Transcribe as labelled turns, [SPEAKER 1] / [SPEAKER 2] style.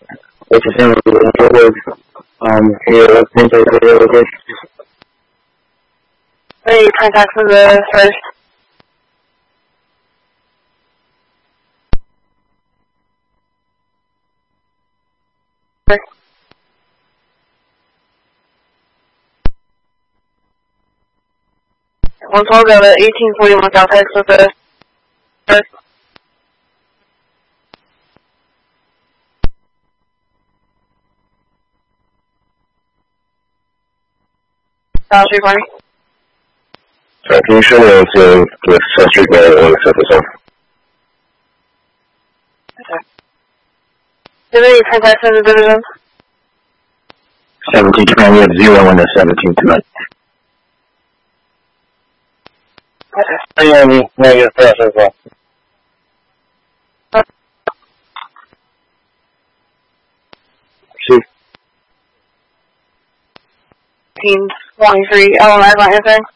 [SPEAKER 1] Which is in the here, let's enter the location.
[SPEAKER 2] Ready, contact for the first. Once I'll go to 1841 South Hex with the first. Street for me.
[SPEAKER 1] Can you show me into the Street Mail on the surface zone?
[SPEAKER 2] Okay. Do they contact for the division?
[SPEAKER 1] 1720, we have 0 in the 1720.
[SPEAKER 2] Okay.
[SPEAKER 1] Yeah, negative press as well.
[SPEAKER 2] 1823, LMS, not answering.